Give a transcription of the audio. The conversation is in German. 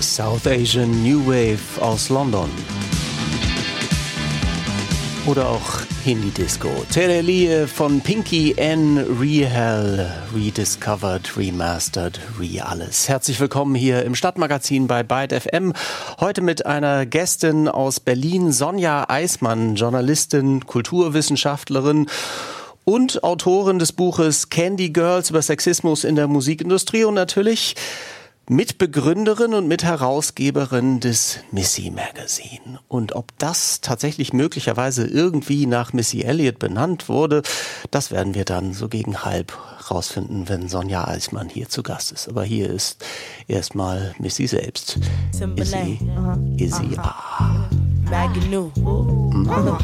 South Asian New Wave aus London. Oder auch Hindi-Disco. Tereliye von Pinky N. Rehal, rediscovered, remastered, alles. Herzlich willkommen hier im Stadtmagazin bei Byte FM. Heute mit einer Gästin aus Berlin, Sonja Eismann, Journalistin, Kulturwissenschaftlerin und Autorin des Buches Candy Girls über Sexismus in der Musikindustrie und natürlich Mitbegründerin und Mitherausgeberin des Missy Magazine. Und ob das tatsächlich möglicherweise irgendwie nach Missy Elliott benannt wurde, das werden wir dann so gegen halb rausfinden, wenn Sonja Eismann hier zu Gast ist. Aber hier ist erstmal Missy selbst. Izzy.